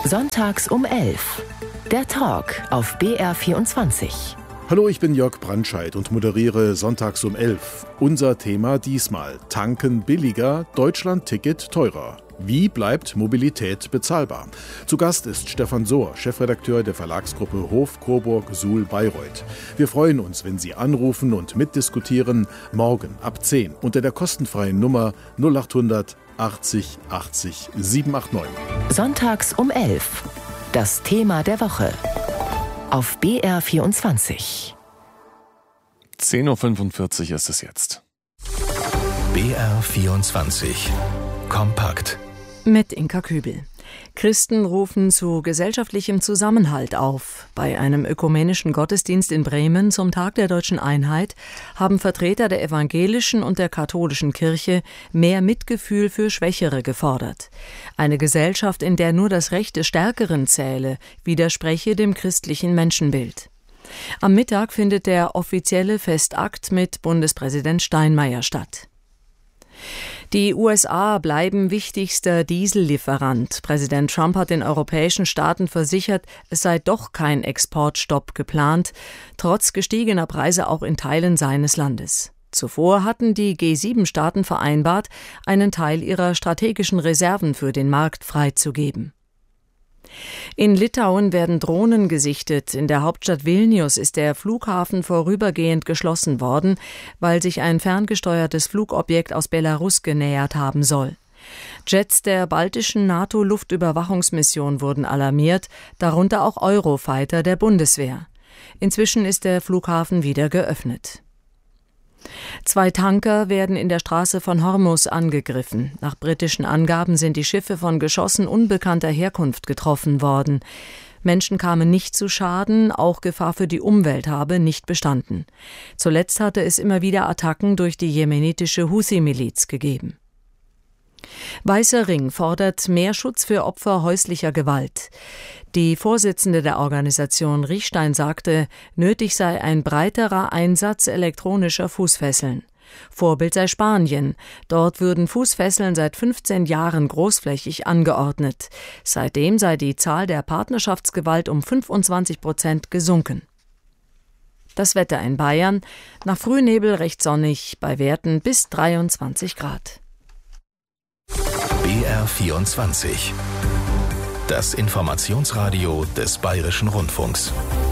Sonntags um 11. Der Talk auf BR24. Hallo, ich bin Jörg Brandscheid und moderiere Sonntags um 11. Unser Thema diesmal: Tanken billiger, Deutschland-Ticket teurer. Wie bleibt Mobilität bezahlbar? Zu Gast ist Stefan Sohr, Chefredakteur der Verlagsgruppe Hof Coburg Suhl Bayreuth. Wir freuen uns, wenn Sie anrufen und mitdiskutieren. Morgen ab 10 unter der kostenfreien Nummer 0800 80 80 789. Sonntags um 11. Das Thema der Woche auf BR24. 10.45 Uhr ist es jetzt. BR24 Kompakt mit Inka Kübel. Christen rufen zu gesellschaftlichem Zusammenhalt auf. Bei einem ökumenischen Gottesdienst in Bremen zum Tag der Deutschen Einheit haben Vertreter der evangelischen und der katholischen Kirche mehr Mitgefühl für Schwächere gefordert. Eine Gesellschaft, in der nur das Recht des Stärkeren zähle, widerspreche dem christlichen Menschenbild. Am Mittag findet der offizielle Festakt mit Bundespräsident Steinmeier statt. Die USA bleiben wichtigster Diesellieferant. Präsident Trump hat den europäischen Staaten versichert, es sei doch kein Exportstopp geplant, trotz gestiegener Preise auch in Teilen seines Landes. Zuvor hatten die G7-Staaten vereinbart, einen Teil ihrer strategischen Reserven für den Markt freizugeben. In Litauen werden Drohnen gesichtet. In der Hauptstadt Vilnius ist der Flughafen vorübergehend geschlossen worden, weil sich ein ferngesteuertes Flugobjekt aus Belarus genähert haben soll. Jets der baltischen NATO-Luftüberwachungsmission wurden alarmiert, darunter auch Eurofighter der Bundeswehr. Inzwischen ist der Flughafen wieder geöffnet. 2 Tanker werden in der Straße von Hormuz angegriffen. Nach britischen Angaben sind die Schiffe von Geschossen unbekannter Herkunft getroffen worden. Menschen kamen nicht zu Schaden, auch Gefahr für die Umwelt habe nicht bestanden. Zuletzt hatte es immer wieder Attacken durch die jemenitische Houthi-Miliz gegeben. Weißer Ring fordert mehr Schutz für Opfer häuslicher Gewalt. Die Vorsitzende der Organisation Riechstein sagte, nötig sei ein breiterer Einsatz elektronischer Fußfesseln. Vorbild sei Spanien. Dort würden Fußfesseln seit 15 Jahren großflächig angeordnet. Seitdem sei die Zahl der Partnerschaftsgewalt um 25% gesunken. Das Wetter in Bayern: nach Frühnebel recht sonnig, bei Werten bis 23 Grad. BR24 Das Informationsradio des Bayerischen Rundfunks.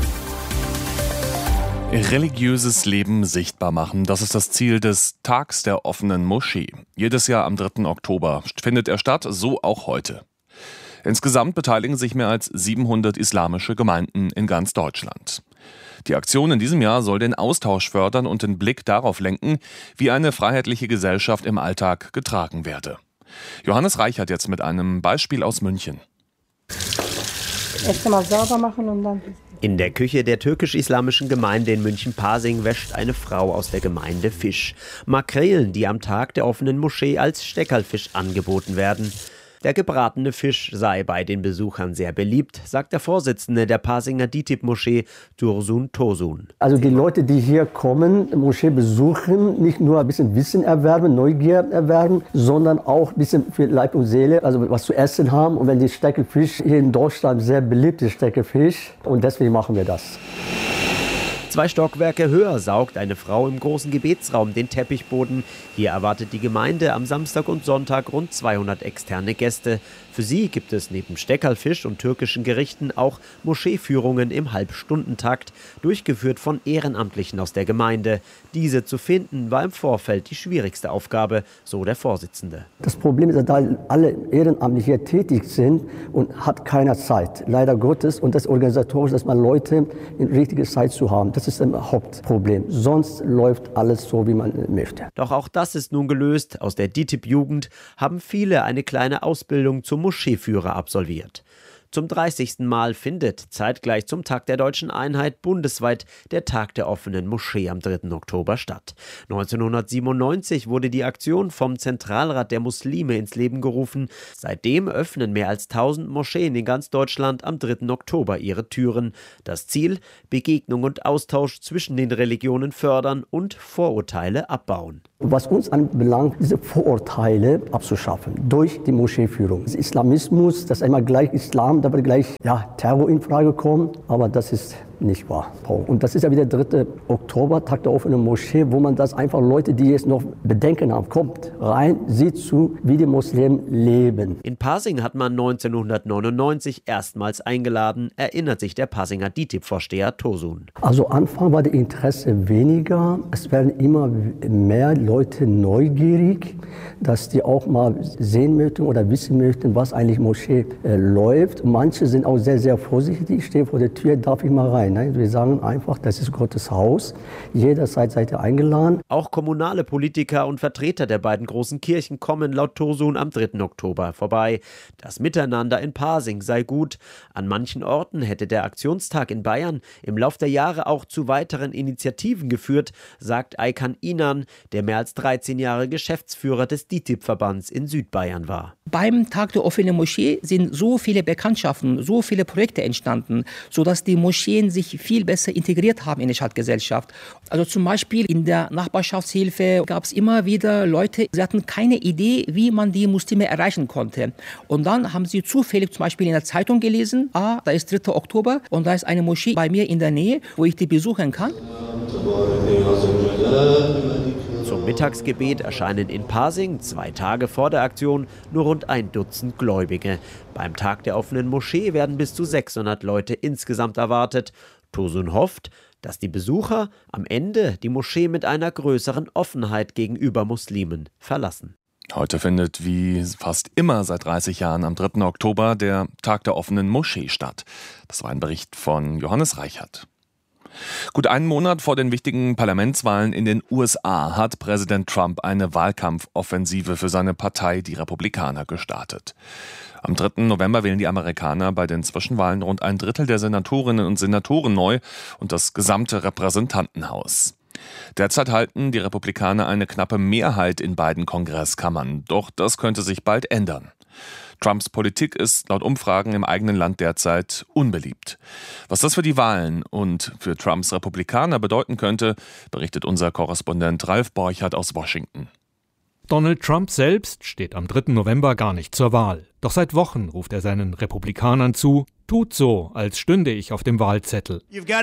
Religiöses Leben sichtbar machen, das ist das Ziel des Tags der offenen Moschee. Jedes Jahr am 3. Oktober findet er statt, so auch heute. Insgesamt beteiligen sich mehr als 700 islamische Gemeinden in ganz Deutschland. Die Aktion in diesem Jahr soll den Austausch fördern und den Blick darauf lenken, wie eine freiheitliche Gesellschaft im Alltag getragen werde. Johannes Reichert jetzt mit einem Beispiel aus München. Erst einmal sauber machen und dann... In der Küche der türkisch-islamischen Gemeinde in München-Pasing wäscht eine Frau aus der Gemeinde Fisch. Makrelen, die am Tag der offenen Moschee als Steckerlfisch angeboten werden. Der gebratene Fisch sei bei den Besuchern sehr beliebt, sagt der Vorsitzende der Pasinger DİTİB-Moschee, Dursun Tosun. Also die Leute, die hier kommen, Moschee besuchen, nicht nur ein bisschen Wissen erwerben, Neugier erwerben, sondern auch ein bisschen für Leib und Seele, also was zu essen haben. Und wenn die Steckerlfisch hier in Deutschland sehr beliebt ist, Steckerlfisch, und deswegen machen wir das. 2 Stockwerke höher saugt eine Frau im großen Gebetsraum den Teppichboden. Hier erwartet die Gemeinde am Samstag und Sonntag rund 200 externe Gäste. Für sie gibt es neben Steckerlfisch und türkischen Gerichten auch Moscheeführungen im Halbstundentakt, durchgeführt von Ehrenamtlichen aus der Gemeinde. Diese zu finden, war im Vorfeld die schwierigste Aufgabe, so der Vorsitzende. Das Problem ist, dass alle ehrenamtlich hier tätig sind und hat keiner Zeit, leider Gottes. Und das organisatorisch, dass man Leute in richtiger Zeit zu haben, das ist ein Hauptproblem. Sonst läuft alles so, wie man möchte. Doch auch das ist nun gelöst. Aus der DİTİB-Jugend haben viele eine kleine Ausbildung zum Moscheeführer absolviert. Zum 30. Mal findet zeitgleich zum Tag der Deutschen Einheit bundesweit der Tag der offenen Moschee am 3. Oktober statt. 1997 wurde die Aktion vom Zentralrat der Muslime ins Leben gerufen. Seitdem öffnen mehr als 1000 Moscheen in ganz Deutschland am 3. Oktober ihre Türen. Das Ziel: Begegnung und Austausch zwischen den Religionen fördern und Vorurteile abbauen. Was uns anbelangt, diese Vorurteile abzuschaffen durch die Moscheeführung. Das Islamismus, dass einmal gleich Islam, da wird gleich Terror in Frage kommen, aber das ist nicht wahr. Und das ist ja wieder der 3. Oktober, Tag der offenen Moschee, wo man das einfach Leute, die jetzt noch Bedenken haben, kommt rein, sieht zu, wie die Muslimen leben. In Pasing hat man 1999 erstmals eingeladen, erinnert sich der Pasinger DİTİB-Vorsteher Tosun. Also Anfang war das Interesse weniger. Es werden immer mehr Leute neugierig, dass die auch mal sehen möchten oder wissen möchten, was eigentlich Moschee läuft. Manche sind auch sehr, sehr vorsichtig. Ich stehe vor der Tür, darf ich mal rein? Nein, wir sagen einfach, das ist Gottes Haus. Jederzeit seid ihr eingeladen. Auch kommunale Politiker und Vertreter der beiden großen Kirchen kommen laut Tosun am 3. Oktober vorbei. Das Miteinander in Pasing sei gut. An manchen Orten hätte der Aktionstag in Bayern im Lauf der Jahre auch zu weiteren Initiativen geführt, sagt Aykan Inan, der mehr als 13 Jahre Geschäftsführer des DİTİB-Verbands in Südbayern war. Beim Tag der offenen Moschee sind so viele Bekanntschaften, so viele Projekte entstanden, sodass die Moscheen sich viel besser integriert haben in die Stadtgesellschaft. Also zum Beispiel in der Nachbarschaftshilfe gab es immer wieder Leute, sie hatten keine Idee, wie man die Muslime erreichen konnte. Und dann haben sie zufällig zum Beispiel in der Zeitung gelesen, da ist 3. Oktober und da ist eine Moschee bei mir in der Nähe, wo ich die besuchen kann. Zum Mittagsgebet erscheinen in Pasing 2 Tage vor der Aktion nur rund 1 Dutzend Gläubige. Beim Tag der offenen Moschee werden bis zu 600 Leute insgesamt erwartet. Tosun hofft, dass die Besucher am Ende die Moschee mit einer größeren Offenheit gegenüber Muslimen verlassen. Heute findet wie fast immer seit 30 Jahren am 3. Oktober der Tag der offenen Moschee statt. Das war ein Bericht von Johannes Reichert. Gut einen Monat vor den wichtigen Parlamentswahlen in den USA hat Präsident Trump eine Wahlkampfoffensive für seine Partei, die Republikaner, gestartet. Am 3. November wählen die Amerikaner bei den Zwischenwahlen rund 1/3 der Senatorinnen und Senatoren neu und das gesamte Repräsentantenhaus. Derzeit halten die Republikaner eine knappe Mehrheit in beiden Kongresskammern, doch das könnte sich bald ändern. Trumps Politik ist laut Umfragen im eigenen Land derzeit unbeliebt. Was das für die Wahlen und für Trumps Republikaner bedeuten könnte, berichtet unser Korrespondent Ralf Borchert aus Washington. Donald Trump selbst steht am 3. November gar nicht zur Wahl. Doch seit Wochen ruft er seinen Republikanern zu, tut so, als stünde ich auf dem Wahlzettel.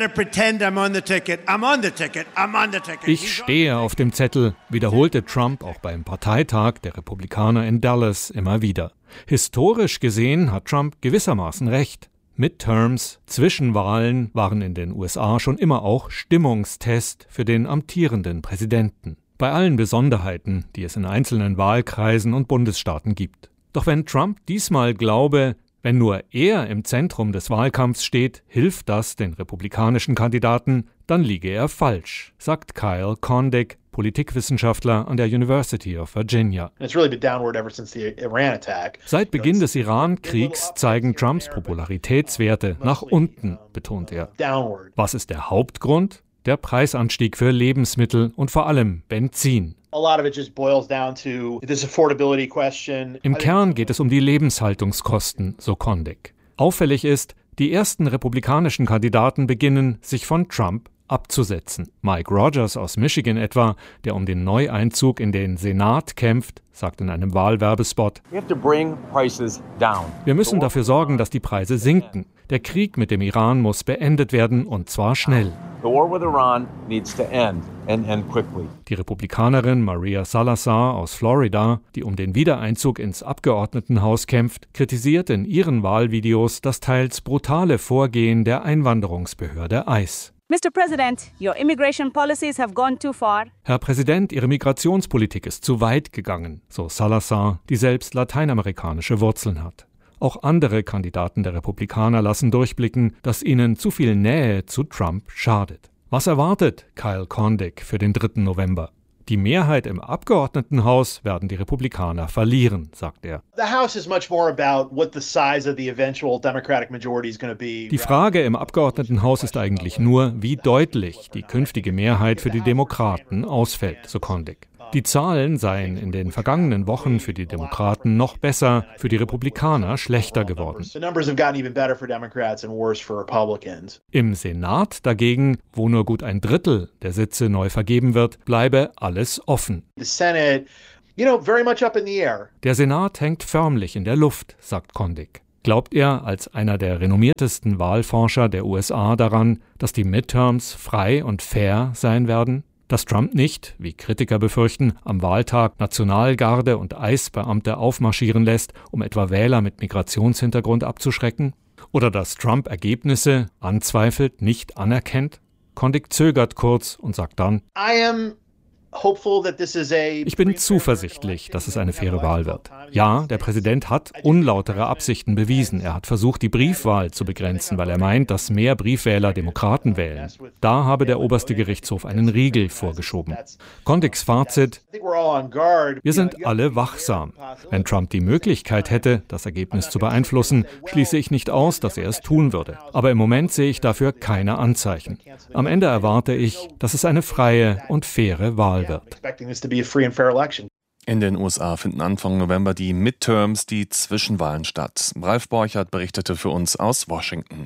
Ich stehe auf dem Zettel, wiederholte Trump auch beim Parteitag der Republikaner in Dallas immer wieder. Historisch gesehen hat Trump gewissermaßen recht. Midterms, Zwischenwahlen waren in den USA schon immer auch Stimmungstest für den amtierenden Präsidenten. Bei allen Besonderheiten, die es in einzelnen Wahlkreisen und Bundesstaaten gibt. Doch wenn Trump diesmal glaube, wenn nur er im Zentrum des Wahlkampfs steht, hilft das den republikanischen Kandidaten, dann liege er falsch, sagt Kyle Kondik, Politikwissenschaftler an der University of Virginia. Seit Beginn des Iran-Kriegs zeigen Trumps Popularitätswerte nach unten, betont er. Was ist der Hauptgrund? Der Preisanstieg für Lebensmittel und vor allem Benzin. Im Kern geht es um die Lebenshaltungskosten, so Kondik. Auffällig ist, die ersten republikanischen Kandidaten beginnen, sich von Trump abzusetzen. Mike Rogers aus Michigan etwa, der um den Neueinzug in den Senat kämpft, sagt in einem Wahlwerbespot: Wir müssen dafür sorgen, dass die Preise sinken. Der Krieg mit dem Iran muss beendet werden, und zwar schnell. Die Republikanerin Maria Salazar aus Florida, die um den Wiedereinzug ins Abgeordnetenhaus kämpft, kritisiert in ihren Wahlvideos das teils brutale Vorgehen der Einwanderungsbehörde ICE. Mr. President, your immigration policies have gone too far. Herr Präsident, Ihre Migrationspolitik ist zu weit gegangen, so Salazar, die selbst lateinamerikanische Wurzeln hat. Auch andere Kandidaten der Republikaner lassen durchblicken, dass ihnen zu viel Nähe zu Trump schadet. Was erwartet Kyle Kondik für den 3. November? Die Mehrheit im Abgeordnetenhaus werden die Republikaner verlieren, sagt er. Die Frage im Abgeordnetenhaus ist eigentlich nur, wie deutlich die künftige Mehrheit für die Demokraten ausfällt, so Kondik. Die Zahlen seien in den vergangenen Wochen für die Demokraten noch besser, für die Republikaner schlechter geworden. Im Senat dagegen, wo nur gut ein Drittel der Sitze neu vergeben wird, bleibe alles offen. Der Senat hängt förmlich in der Luft, sagt Kondik. Glaubt er als einer der renommiertesten Wahlforscher der USA daran, dass die Midterms frei und fair sein werden? Dass Trump nicht, wie Kritiker befürchten, am Wahltag Nationalgarde und Eisbeamte aufmarschieren lässt, um etwa Wähler mit Migrationshintergrund abzuschrecken? Oder dass Trump Ergebnisse anzweifelt, nicht anerkennt? Kondik zögert kurz und sagt dann: Ich bin zuversichtlich, dass es eine faire Wahl wird. Ja, der Präsident hat unlautere Absichten bewiesen. Er hat versucht, die Briefwahl zu begrenzen, weil er meint, dass mehr Briefwähler Demokraten wählen. Da habe der oberste Gerichtshof einen Riegel vorgeschoben. Kondiks Fazit: Wir sind alle wachsam. Wenn Trump die Möglichkeit hätte, das Ergebnis zu beeinflussen, schließe ich nicht aus, dass er es tun würde. Aber im Moment sehe ich dafür keine Anzeichen. Am Ende erwarte ich, dass es eine freie und faire Wahl wird. In den USA finden Anfang November die Midterms, die Zwischenwahlen statt. Ralf Borchert berichtete für uns aus Washington.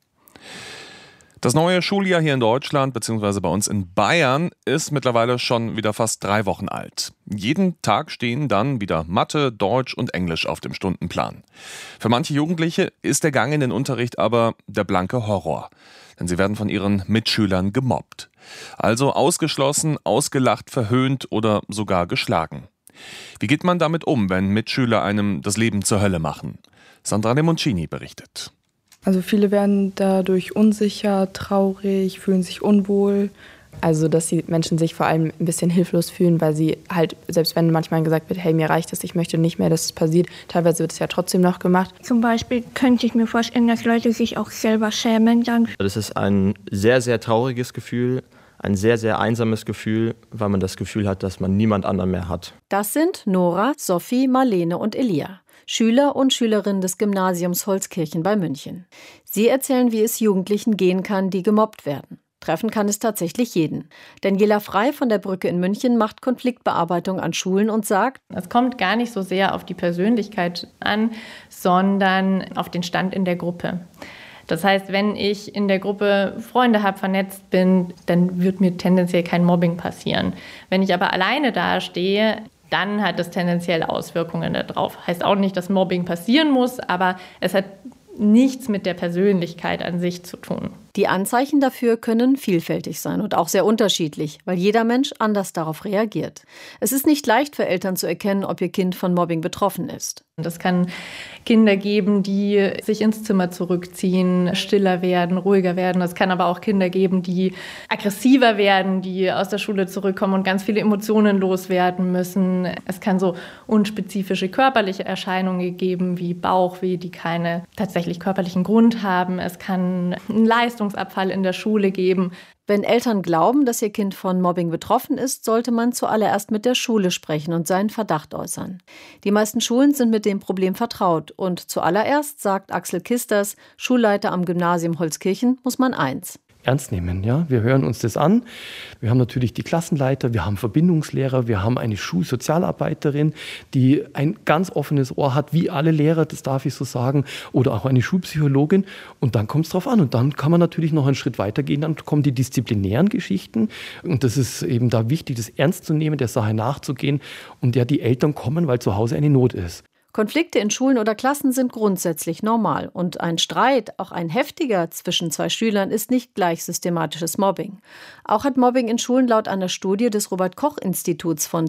Das neue Schuljahr hier in Deutschland bzw. bei uns in Bayern ist mittlerweile schon wieder fast 3 Wochen alt. Jeden Tag stehen dann wieder Mathe, Deutsch und Englisch auf dem Stundenplan. Für manche Jugendliche ist der Gang in den Unterricht aber der blanke Horror. Denn sie werden von ihren Mitschülern gemobbt. Also ausgeschlossen, ausgelacht, verhöhnt oder sogar geschlagen. Wie geht man damit um, wenn Mitschüler einem das Leben zur Hölle machen? Sandra Lemoncini berichtet. Also viele werden dadurch unsicher, traurig, fühlen sich unwohl. Also dass die Menschen sich vor allem ein bisschen hilflos fühlen, weil sie halt, selbst wenn manchmal gesagt wird, hey, mir reicht es, ich möchte nicht mehr, dass es passiert, teilweise wird es ja trotzdem noch gemacht. Zum Beispiel könnte ich mir vorstellen, dass Leute sich auch selber schämen dann. Das ist ein sehr, sehr trauriges Gefühl, ein sehr, sehr einsames Gefühl, weil man das Gefühl hat, dass man niemand anderen mehr hat. Das sind Nora, Sophie, Marlene und Elia, Schüler und Schülerinnen des Gymnasiums Holzkirchen bei München. Sie erzählen, wie es Jugendlichen gehen kann, die gemobbt werden. Treffen kann es tatsächlich jeden. Daniela Frey von der Brücke in München macht Konfliktbearbeitung an Schulen und sagt: Es kommt gar nicht so sehr auf die Persönlichkeit an, sondern auf den Stand in der Gruppe. Das heißt, wenn ich in der Gruppe Freunde habe, vernetzt bin, dann wird mir tendenziell kein Mobbing passieren. Wenn ich aber alleine dastehe, dann hat es tendenziell Auswirkungen darauf. Heißt auch nicht, dass Mobbing passieren muss, aber es hat nichts mit der Persönlichkeit an sich zu tun. Die Anzeichen dafür können vielfältig sein und auch sehr unterschiedlich, weil jeder Mensch anders darauf reagiert. Es ist nicht leicht für Eltern zu erkennen, ob ihr Kind von Mobbing betroffen ist. Es kann Kinder geben, die sich ins Zimmer zurückziehen, stiller werden, ruhiger werden. Es kann aber auch Kinder geben, die aggressiver werden, die aus der Schule zurückkommen und ganz viele Emotionen loswerden müssen. Es kann so unspezifische körperliche Erscheinungen geben, wie Bauchweh, die keine tatsächlich körperlichen Grund haben. Es kann einen Leistungsabfall in der Schule geben. Wenn Eltern glauben, dass ihr Kind von Mobbing betroffen ist, sollte man zuallererst mit der Schule sprechen und seinen Verdacht äußern. Die meisten Schulen sind mit dem Problem vertraut. Und zuallererst, sagt Axel Kisters, Schulleiter am Gymnasium Holzkirchen, muss man eins: ernst nehmen. Ja? Wir hören uns das an. Wir haben natürlich die Klassenleiter, wir haben Verbindungslehrer, wir haben eine Schulsozialarbeiterin, die ein ganz offenes Ohr hat, wie alle Lehrer, das darf ich so sagen, oder auch eine Schulpsychologin. Und dann kommt es drauf an. Und dann kann man natürlich noch einen Schritt weitergehen. Dann kommen die disziplinären Geschichten. Und das ist eben da wichtig, das ernst zu nehmen, der Sache nachzugehen. Und ja, die Eltern kommen, weil zu Hause eine Not ist. Konflikte in Schulen oder Klassen sind grundsätzlich normal. Und ein Streit, auch ein heftiger zwischen 2 Schülern, ist nicht gleich systematisches Mobbing. Auch hat Mobbing in Schulen laut einer Studie des Robert-Koch-Instituts von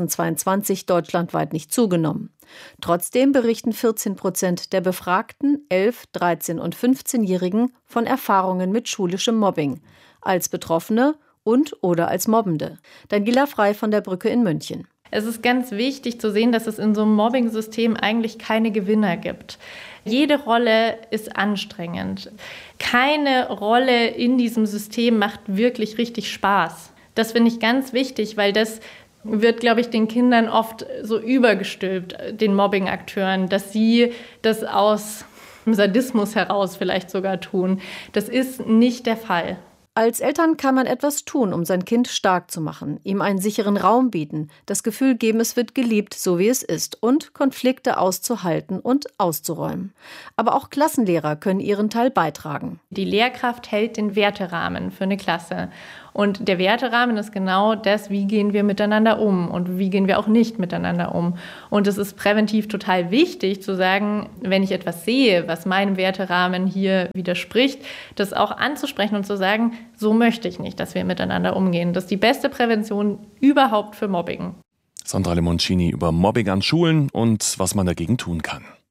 2022 deutschlandweit nicht zugenommen. Trotzdem berichten 14% der befragten 11-, 13- und 15-Jährigen von Erfahrungen mit schulischem Mobbing. Als Betroffene und oder als Mobbende. Daniela Frey von der Brücke in München. Es ist ganz wichtig zu sehen, dass es in so einem Mobbing-System eigentlich keine Gewinner gibt. Jede Rolle ist anstrengend. Keine Rolle in diesem System macht wirklich richtig Spaß. Das finde ich ganz wichtig, weil das wird, glaube ich, den Kindern oft so übergestülpt, den Mobbing-Akteuren, dass sie das aus Sadismus heraus vielleicht sogar tun. Das ist nicht der Fall. Als Eltern kann man etwas tun, um sein Kind stark zu machen, ihm einen sicheren Raum bieten, das Gefühl geben, es wird geliebt, so wie es ist, und Konflikte auszuhalten und auszuräumen. Aber auch Klassenlehrer können ihren Teil beitragen. Die Lehrkraft hält den Werterahmen für eine Klasse. Und der Werterahmen ist genau das, wie gehen wir miteinander um und wie gehen wir auch nicht miteinander um. Und es ist präventiv total wichtig zu sagen, wenn ich etwas sehe, was meinem Werterahmen hier widerspricht, das auch anzusprechen und zu sagen, so möchte ich nicht, dass wir miteinander umgehen. Das ist die beste Prävention überhaupt für Mobbing. Sandra Lemoncini über Mobbing an Schulen und was man dagegen tun kann.